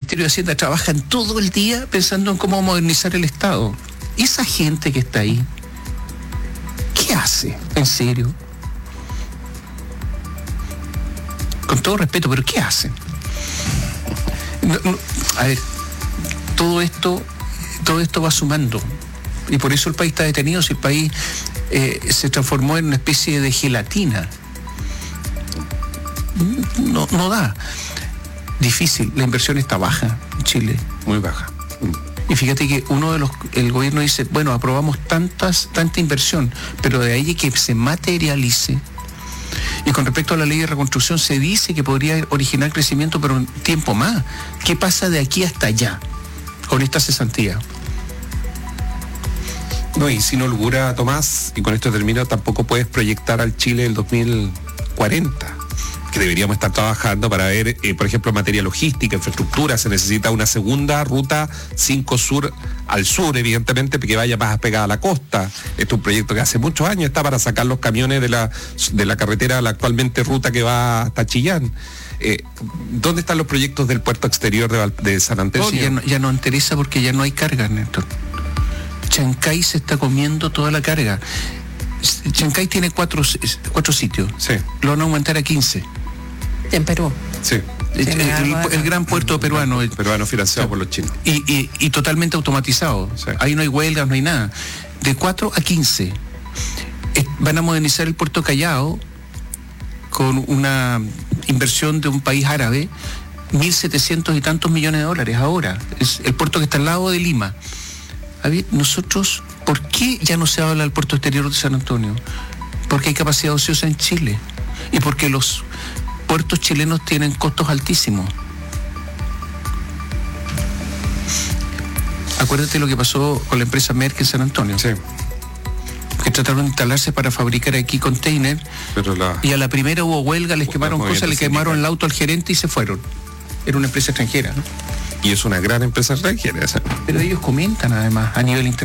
Ministerio de Hacienda trabajan todo el día pensando en cómo modernizar el Estado. ¿Y esa gente que está ahí? ¿Qué hace? ¿En serio? Con todo respeto, pero ¿qué hacen? A ver, todo esto va sumando. Y por eso el país está detenido. Si el país se transformó en una especie de gelatina. No da. Difícil. La inversión está baja en Chile. Muy baja. Y fíjate que el gobierno dice, bueno, aprobamos tanta inversión, pero de ahí que se materialice. Y con respecto a la ley de reconstrucción se dice que podría originar crecimiento, pero en tiempo más. ¿Qué pasa de aquí hasta allá con esta cesantía? No, y sin holgura, Tomás, y con esto termino, tampoco puedes proyectar al Chile del 2040, que deberíamos estar trabajando para ver, por ejemplo, materia logística, infraestructura. Se necesita una segunda ruta 5 Sur al sur, evidentemente, que vaya más pegada a la costa. Este es un proyecto que hace muchos años está para sacar los camiones de la carretera, la actualmente ruta que va hasta Chillán. ¿Dónde están los proyectos del puerto exterior de San Antonio? Ya no interesa porque ya no hay carga, Néstor. Chancay se está comiendo toda la carga. Chancay tiene 4 sitios. Sí. Lo van a aumentar a 15. En Perú. Sí. El gran puerto peruano. El peruano financiado por los chinos. Y totalmente automatizado. Sí. Ahí no hay huelgas, no hay nada. De 4 a 15. Van a modernizar el puerto Callao con una inversión de un país árabe, 1.700 y tantos millones de dólares ahora. Es el puerto que está al lado de Lima. A ver, nosotros, ¿por qué ya no se habla del puerto exterior de San Antonio? Porque hay capacidad ociosa en Chile. Y porque los puertos chilenos tienen costos altísimos. Acuérdate lo que pasó con la empresa Merck en San Antonio. Sí. Que trataron de instalarse para fabricar aquí container. Y a la primera hubo huelga, les quemaron cosas, le quemaron el auto al gerente y se fueron. Era una empresa extranjera, ¿no? Y es una gran empresa extranjera. Pero ellos comentan además a nivel internacional.